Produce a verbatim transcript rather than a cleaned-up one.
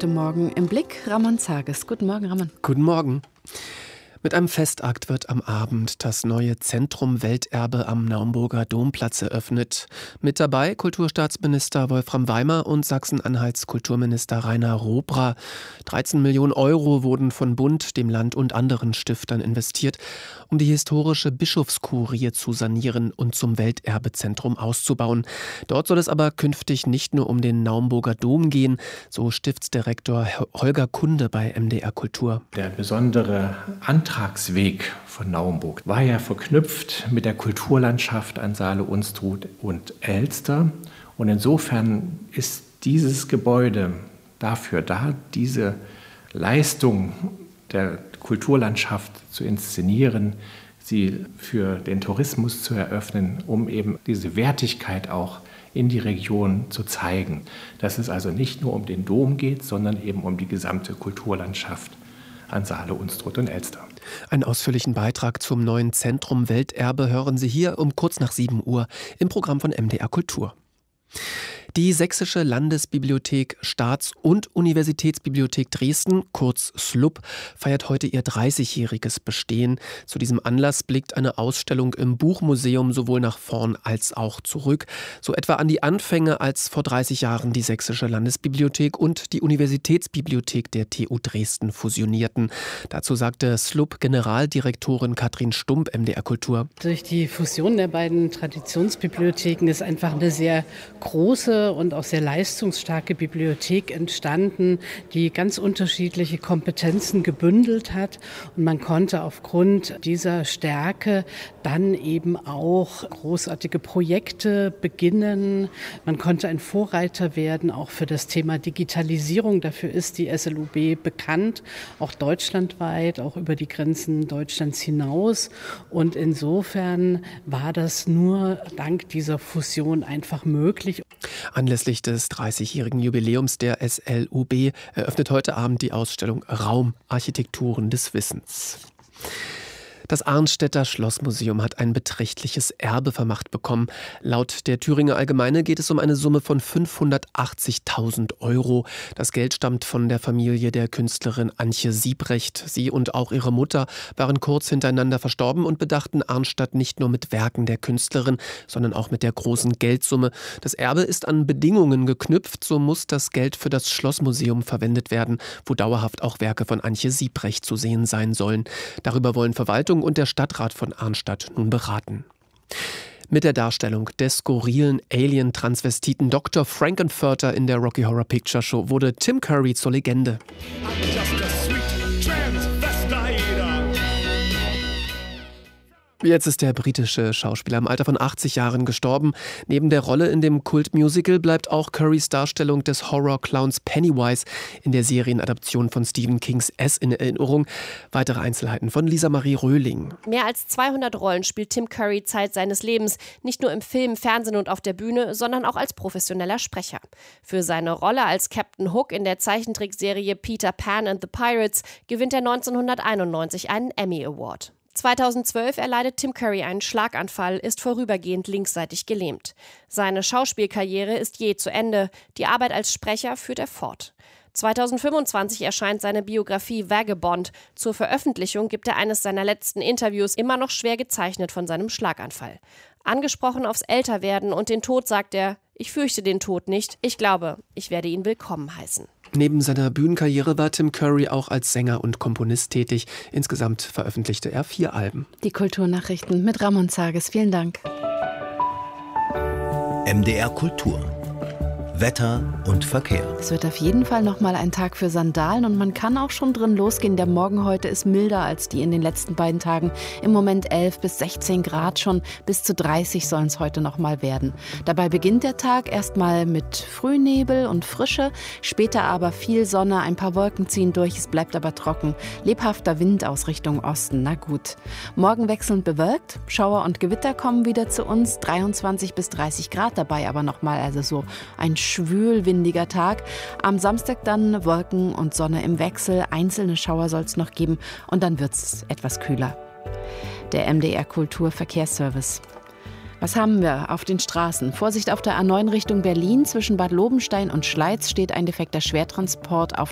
heute Morgen im Blick. Ramon Zages. Guten Morgen, Ramon. Guten Morgen. Mit einem Festakt wird am Abend das neue Zentrum Welterbe am Naumburger Domplatz eröffnet. Mit dabei Kulturstaatsminister Wolfram Weimer und Sachsen-Anhalts Kulturminister Rainer Robra. dreizehn Millionen Euro wurden von Bund, dem Land und anderen Stiftern investiert, um die historische Bischofskurie zu sanieren und zum Welterbezentrum auszubauen. Dort soll es aber künftig nicht nur um den Naumburger Dom gehen, so Stiftsdirektor Holger Kunde bei M D R Kultur. Der besondere Antrag Antragsweg von Naumburg war ja verknüpft mit der Kulturlandschaft an Saale, Unstrut und Elster. Und insofern ist dieses Gebäude dafür da, diese Leistung der Kulturlandschaft zu inszenieren, sie für den Tourismus zu eröffnen, um eben diese Wertigkeit auch in die Region zu zeigen. Dass es also nicht nur um den Dom geht, sondern eben um die gesamte Kulturlandschaft an Saale, Unstrut und Elster. Einen ausführlichen Beitrag zum neuen Zentrum Welterbe hören Sie hier um kurz nach sieben Uhr im Programm von M D R Kultur. Die Sächsische Landesbibliothek Staats- und Universitätsbibliothek Dresden, kurz S L U B, feiert heute ihr dreißigjähriges Bestehen. Zu diesem Anlass blickt eine Ausstellung im Buchmuseum sowohl nach vorn als auch zurück. So etwa an die Anfänge, als vor dreißig Jahren die Sächsische Landesbibliothek und die Universitätsbibliothek der T U Dresden fusionierten. Dazu sagte S L U B-Generaldirektorin Katrin Stump, M D R Kultur. Durch die Fusion der beiden Traditionsbibliotheken ist einfach eine sehr große und auch sehr leistungsstarke Bibliothek entstanden, die ganz unterschiedliche Kompetenzen gebündelt hat. Und man konnte aufgrund dieser Stärke dann eben auch großartige Projekte beginnen. Man konnte ein Vorreiter werden, auch für das Thema Digitalisierung. Dafür ist die S L U B bekannt, auch deutschlandweit, auch über die Grenzen Deutschlands hinaus. Und insofern war das nur dank dieser Fusion einfach möglich. Anlässlich des dreißigjährigen Jubiläums der S L U B eröffnet heute Abend die Ausstellung Raum – Architekturen des Wissens. Das Arnstädter Schlossmuseum hat ein beträchtliches Erbe vermacht bekommen. Laut der Thüringer Allgemeine geht es um eine Summe von fünfhundertachtzigtausend Euro. Das Geld stammt von der Familie der Künstlerin Antje Siebrecht. Sie und auch ihre Mutter waren kurz hintereinander verstorben und bedachten Arnstadt nicht nur mit Werken der Künstlerin, sondern auch mit der großen Geldsumme. Das Erbe ist an Bedingungen geknüpft. So muss das Geld für das Schlossmuseum verwendet werden, wo dauerhaft auch Werke von Antje Siebrecht zu sehen sein sollen. Darüber wollen Verwaltung und der Stadtrat von Arnstadt nun beraten. Mit der Darstellung des skurrilen Alien-Transvestiten Doktor Frankenfurter in der Rocky Horror Picture Show wurde Tim Curry zur Legende. Jetzt ist der britische Schauspieler im Alter von achtzig Jahren gestorben. Neben der Rolle in dem Kultmusical bleibt auch Currys Darstellung des Horror-Clowns Pennywise in der Serienadaption von Stephen Kings S in Erinnerung. Weitere Einzelheiten von Lisa Marie Röhling. Mehr als zweihundert Rollen spielt Tim Curry Zeit seines Lebens. Nicht nur im Film, Fernsehen und auf der Bühne, sondern auch als professioneller Sprecher. Für seine Rolle als Captain Hook in der Zeichentrickserie Peter Pan and the Pirates gewinnt er neunzehnhunderteinundneunzig einen Emmy Award. zweitausendzwölf erleidet Tim Curry einen Schlaganfall, ist vorübergehend linksseitig gelähmt. Seine Schauspielkarriere ist jäh zu Ende. Die Arbeit als Sprecher führt er fort. zweitausendfünfundzwanzig erscheint seine Biografie Vagabond. Zur Veröffentlichung gibt er eines seiner letzten Interviews, immer noch schwer gezeichnet von seinem Schlaganfall. Angesprochen aufs Älterwerden und den Tod sagt er: Ich fürchte den Tod nicht. Ich glaube, ich werde ihn willkommen heißen. Neben seiner Bühnenkarriere war Tim Curry auch als Sänger und Komponist tätig. Insgesamt veröffentlichte er vier Alben. Die Kulturnachrichten mit Ramon Zages. Vielen Dank. M D R Kultur. Wetter und Verkehr. Es wird auf jeden Fall noch mal ein Tag für Sandalen und man kann auch schon drin losgehen. Der Morgen heute ist milder als die in den letzten beiden Tagen. Im Moment elf bis sechzehn Grad schon, bis zu dreißig sollen es heute noch mal werden. Dabei beginnt der Tag erstmal mit Frühnebel und Frische, später aber viel Sonne, ein paar Wolken ziehen durch, es bleibt aber trocken. Lebhafter Wind aus Richtung Osten, na gut. Morgen wechselnd bewölkt, Schauer und Gewitter kommen wieder zu uns, dreiundzwanzig bis dreißig Grad dabei aber noch mal, also so ein schwülwindiger Tag. Am Samstag dann Wolken und Sonne im Wechsel. Einzelne Schauer soll es noch geben und dann wird es etwas kühler. Der M D R Kultur Verkehrsservice. Was haben wir auf den Straßen? Vorsicht auf der A neun Richtung Berlin. Zwischen Bad Lobenstein und Schleiz steht ein defekter Schwertransport auf